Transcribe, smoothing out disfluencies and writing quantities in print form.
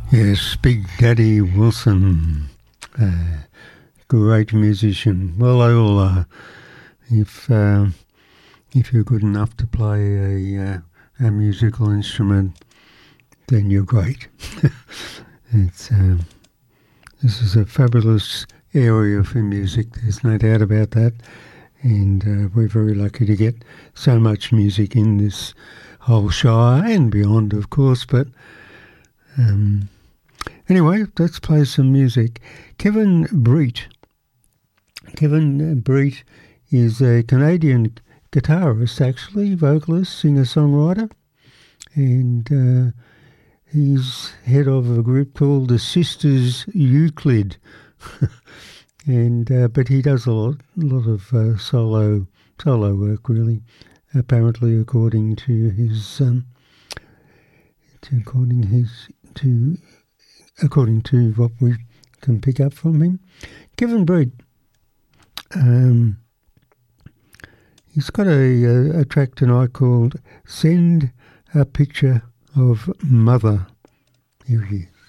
Yes, Big Daddy Wilson, great musician. Well, they all are. If you're good enough to play a musical instrument, then you're great. This is a fabulous area for music. There's no doubt about that, and we're very lucky to get so much music in this whole Shire and beyond, of course. But anyway, let's play some music. Kevin Breet. Kevin Breet is a Canadian guitarist, actually, vocalist, singer-songwriter, and he's head of a group called the Sisters Euclid, and but he does a lot of solo work, really. Apparently, according to what we can pick up from him, Kevin Breet. He's got a track tonight called "Send a Picture of Mother." Here he is.